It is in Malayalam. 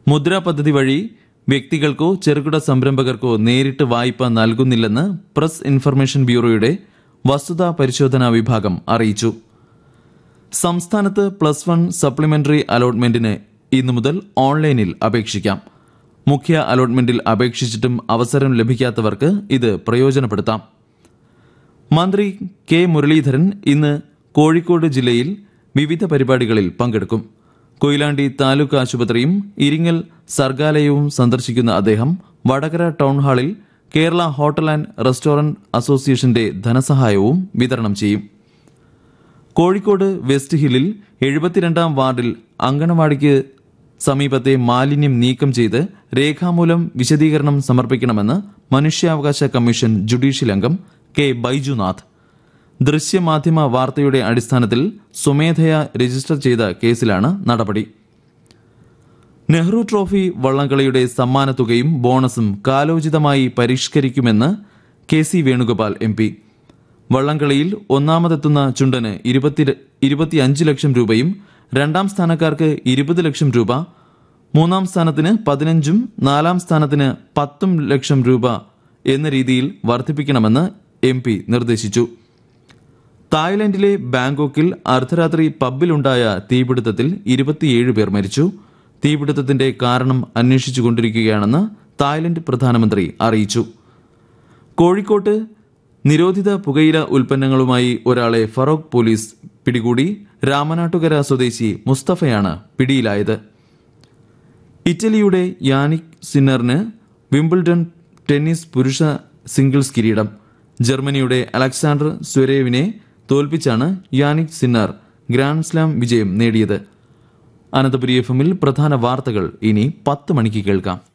മുദ്ര പദ്ധതി വഴി വ്യക്തികൾക്കോ ചെറുകിട സംരംഭകർക്കോ നേരിട്ട് വായ്പ നൽകുന്നില്ലെന്ന് പ്രസ് ഇൻഫർമേഷൻ ബ്യൂറോയുടെ വസ്തുതാ പരിശോധനാ വിഭാഗം അറിയിച്ചു. സംസ്ഥാനത്ത് +1 സപ്ലിമെന്ററി അലോട്ട്മെന്റിന് ഇന്നു മുതൽ ഓൺലൈനിൽ അപേക്ഷിക്കാം. മുഖ്യ അലോട്ട്മെന്റിൽ അപേക്ഷിച്ചിട്ടും അവസരം ലഭിക്കാത്തവർക്ക് ഇത് പ്രയോജനപ്പെടുത്താം. മന്ത്രി കെ മുരളീധരൻ ഇന്ന് കോഴിക്കോട് ജില്ലയിൽ വിവിധ പരിപാടികളിൽ പങ്കെടുക്കും. കൊയിലാണ്ടി താലൂക്ക് ആശുപത്രിയും ഇരിങ്ങൽ സർഗാലയവും സന്ദർശിക്കുന്ന അദ്ദേഹം വടകര ടൗൺ ഹാളിൽ കേരള ഹോട്ടൽ ആൻഡ് റെസ്റ്റോറന്റ് അസോസിയേഷന്റെ ധനസഹായവും വിതരണം ചെയ്യും. കോഴിക്കോട് വെസ്റ്റ് ഹില്ലിൽ 72-ാം വാർഡിൽ അങ്കണവാടിക്ക് സമീപത്തെ മാലിന്യം നീക്കം ചെയ്ത് രേഖാമൂലം വിശദീകരണം സമർപ്പിക്കണമെന്ന് മനുഷ്യാവകാശ കമ്മീഷൻ ജുഡീഷ്യൽ അംഗം കെ ബൈജുനാഥ്. ദൃശ്യമാധ്യമ വാർത്തയുടെ അടിസ്ഥാനത്തിൽ സ്വമേധയാ രജിസ്റ്റർ ചെയ്ത കേസിലാണ് നടപടി. Nehru trophy വള്ളംകളിയുടെ സമ്മാനത്തുകയും ബോണസും കാലോചിതമായി പരിഷ്കരിക്കുമെന്ന് K C. Venugopal MP. വള്ളംകളിയിൽ ഒന്നാമതെത്തുന്ന ചുണ്ടന് 25 ലക്ഷം രൂപയും രണ്ടാം സ്ഥാനക്കാർക്ക് 20 ലക്ഷം രൂപ, മൂന്നാം സ്ഥാനത്തിന് 15ഉം 4ാം സ്ഥാനത്തിന് 10 ലക്ഷം രൂപ എന്ന രീതിയിൽ വർദ്ധിപ്പിക്കണമെന്ന് MP നിർദ്ദേശിച്ചു. തായ്ലൻഡിലെ ബാങ്കോക്കിൽ അർദ്ധരാത്രി പബ്ബിലുണ്ടായ തീപിടുത്തത്തിൽ 27 പേർ മരിച്ചു. തീപിടുത്തത്തിന്റെ കാരണം അന്വേഷിച്ചുകൊണ്ടിരിക്കുകയാണെന്ന് തായ്ലൻഡ് പ്രധാനമന്ത്രി അറിയിച്ചു. കോഴിക്കോട്ട് നിരോധിത പുകയില ഉൽപ്പന്നങ്ങളുമായി ഒരാളെ ഫറോക്ക് പോലീസ് പിടികൂടി. രാമനാട്ടുകര സ്വദേശി മുസ്തഫയാണ് പിടിയിലായത്. ഇറ്റലിയുടെ യാനിക് സിന്നറിന് വിംബിൾഡൺ ടെന്നീസ് പുരുഷ സിംഗിൾസ് കിരീടം. ജർമ്മനിയുടെ അലക്സാണ്ടർ സ്വരേവിനെ തോൽപ്പിച്ചാണ് യാനിക് സിന്നർ ഗ്രാൻഡ് സ്ലാം വിജയം നേടിയത്. അനന്തപുരി FM-ൽ പ്രധാന വാർത്തകൾ ഇനി 10 മണിക്ക് കേൾക്കാം.